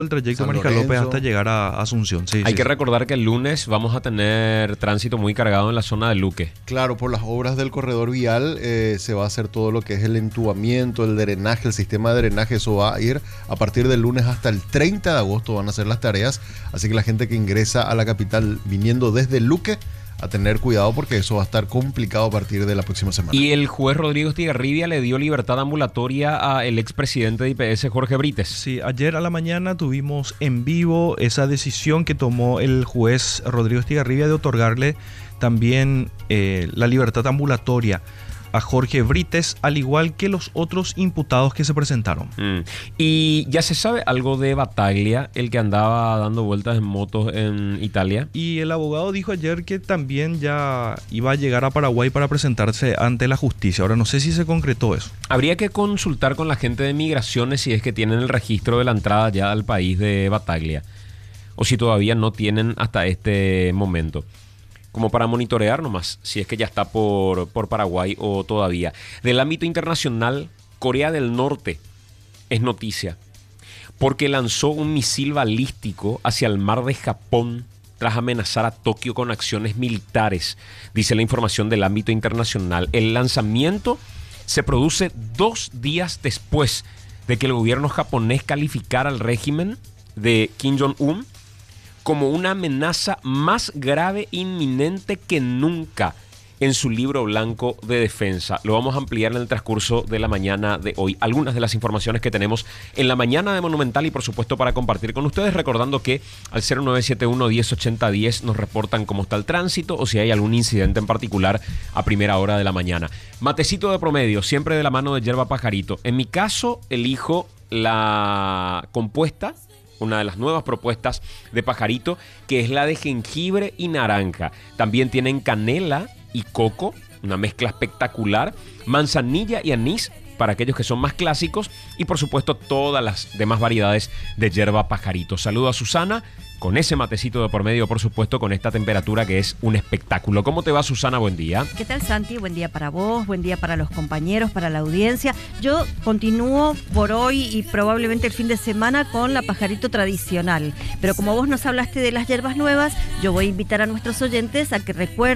el trayecto San Mariscal López Lorenzo. hasta llegar a Asunción. Sí, Hay sí, que sí. recordar que el lunes vamos a tener tránsito muy cargado en la zona de Luque. Claro, por las obras del corredor vial se va a hacer todo lo que es el entubamiento, el drenaje, el sistema de drenaje. Eso va a ir a partir del lunes hasta el 30 de agosto van a ser las tareas. Así que la gente que ingresa a la capital viniendo desde Luque, a tener cuidado porque eso va a estar complicado a partir de la próxima semana. Y el juez Rodrigo Estigarribia le dio libertad ambulatoria al expresidente de IPS, Jorge Brites. Sí, ayer a la mañana tuvimos en vivo esa decisión que tomó el juez Rodrigo Estigarribia de otorgarle también la libertad ambulatoria a Jorge Brites, al igual que los otros imputados que se presentaron. Y ya se sabe algo de Battaglia, el que andaba dando vueltas en motos en Italia. Y el abogado dijo ayer que también ya iba a llegar a Paraguay para presentarse ante la justicia. Ahora no sé si se concretó eso. Habría que consultar con la gente de migraciones si es que tienen el registro de la entrada ya al país de Battaglia, o si todavía no tienen hasta este momento, como para monitorear nomás si es que ya está por Paraguay o todavía. Del ámbito internacional, Corea del Norte es noticia porque lanzó un misil balístico hacia el mar de Japón tras amenazar a Tokio con acciones militares, dice la información del ámbito internacional. El lanzamiento se produce 2 días después de que el gobierno japonés calificara al régimen de Kim Jong-un como una amenaza más grave e inminente que nunca en su libro blanco de defensa. Lo vamos a ampliar en el transcurso de la mañana de hoy. Algunas de las informaciones que tenemos en la mañana de Monumental y por supuesto para compartir con ustedes, recordando que al 0971-1080-10 nos reportan cómo está el tránsito o si hay algún incidente en particular a primera hora de la mañana. Matecito de promedio, siempre de la mano de Yerba Pajarito. En mi caso, elijo la compuesta, una de las nuevas propuestas de Pajarito, que es la de jengibre y naranja. También tienen canela y coco, una mezcla espectacular, manzanilla y anís para aquellos que son más clásicos y por supuesto todas las demás variedades de Yerba Pajarito. Saludo a Susana con ese matecito de por medio, por supuesto, con esta temperatura que es un espectáculo. ¿Cómo te va, Susana? Buen día. ¿Qué tal, Santi? Buen día para vos, buen día para los compañeros, para la audiencia. Yo continúo por hoy y probablemente el fin de semana con la Pajarito tradicional. Pero como vos nos hablaste de las hierbas nuevas, yo voy a invitar a nuestros oyentes a que recuerden